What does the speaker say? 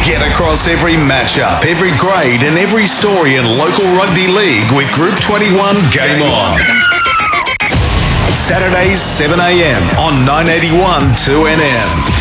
Get across every matchup, every grade and every story in local rugby league with Group 21 Game On. Saturdays 7am on 981 2NM.